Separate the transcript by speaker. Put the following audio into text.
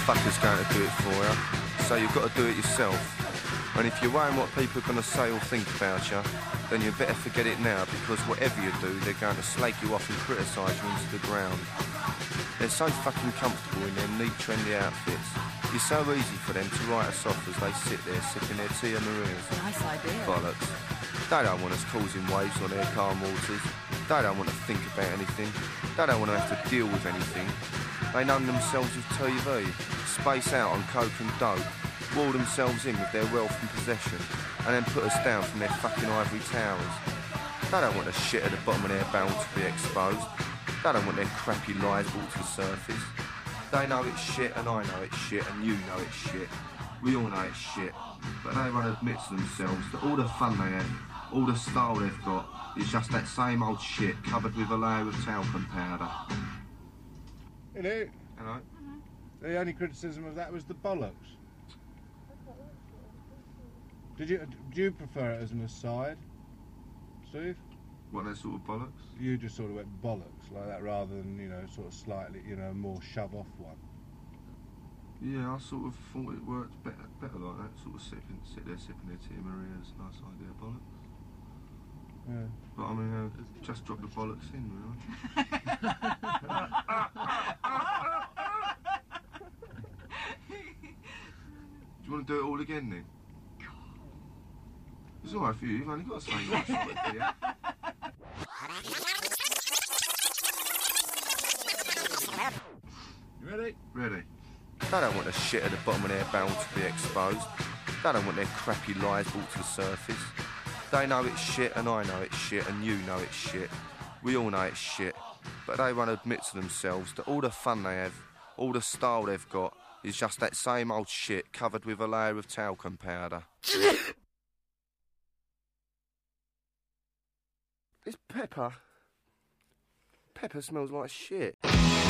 Speaker 1: fucker's going to do it for you, so you've got to do it yourself. And if you're worrying what people are going to say or think about you, then you better forget it now, because whatever you do, they're going to slag you off and criticise you into the ground. They're so fucking comfortable in their neat, trendy outfits. It's so easy for them to write us off as they sit there sipping their Tia Marias.
Speaker 2: Nice idea.
Speaker 1: Bollocks. They don't want us causing waves on their calm waters. They don't want to think about anything. They don't want to have to deal with anything. They numb themselves with TV, space out on coke and dope, wall themselves in with their wealth and possession, and then put us down from their fucking ivory towers. They don't want the shit at the bottom of their barrel to be exposed. They don't want their crappy lies brought to the surface. They know it's shit, and I know it's shit, and you know it's shit. We all know it's shit. But they won't admit to themselves that all the fun they have, all the style they've got, is just that same old shit covered with a layer of talcum powder.
Speaker 3: Hello.
Speaker 1: Hello?
Speaker 3: The only criticism of that was the bollocks. Do you prefer it as an aside, Steve?
Speaker 1: What, that sort of bollocks?
Speaker 3: You just sort of went bollocks like that rather than, you know, sort of slightly, you know, more shove-off one.
Speaker 1: Yeah, I sort of thought it worked better like that, sort of sit there sipping their Tia Marias, nice idea, bollocks.
Speaker 3: Yeah.
Speaker 1: But I mean, just drop the bollocks in, really. Do you want to do it all again then? It's alright for you, you've only got to say once, yeah?
Speaker 3: You ready?
Speaker 1: Ready. They don't want the shit at the bottom of their barrel to be exposed. They don't want their crappy lies brought to the surface. They know it's shit, and I know it's shit, and you know it's shit. We all know it's shit. But they won't admit to themselves that all the fun they have, all the style they've got, is just that same old shit covered with a layer of talcum powder. It's pepper. Pepper smells like shit.